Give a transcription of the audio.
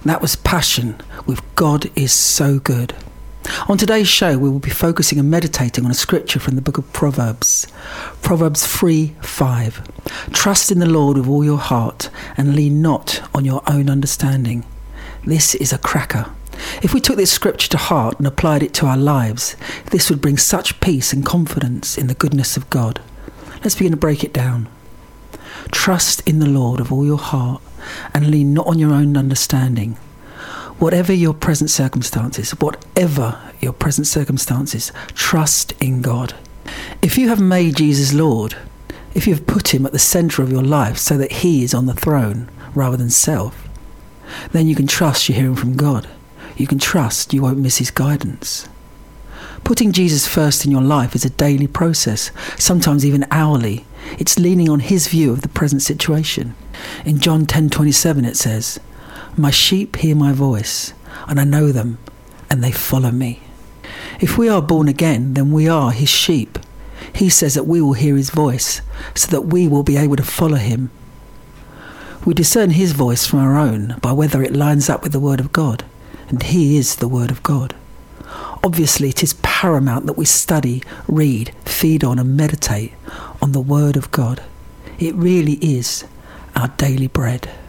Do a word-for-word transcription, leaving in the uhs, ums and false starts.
That was Passion with God Is So Good. On today's show, we will be focusing and meditating on a scripture from the book of Proverbs. Proverbs three five. Trust in the Lord with all your heart and lean not on your own understanding. This is a cracker. If we took this scripture to heart and applied it to our lives, this would bring such peace and confidence in the goodness of God. Let's begin to break it down. Trust in the Lord with all your heart and lean not on your own understanding. Whatever your present circumstances, whatever your present circumstances, trust in God. If you have made Jesus Lord, if you have put him at the centre of your life so that he is on the throne rather than self, then you can trust you're hearing from God. You can trust you won't miss his guidance. Putting Jesus first in your life is a daily process, sometimes even hourly. It's leaning on his view of the present situation. In John ten twenty-seven it says, "My sheep hear my voice, and I know them, and they follow me." If we are born again, then we are his sheep. He says that we will hear his voice, so that we will be able to follow him. We discern his voice from our own by whether it lines up with the word of God, and he is the word of God. Obviously, it is paramount that we study, read, feed on, and meditate on the word of God. It really is our daily bread.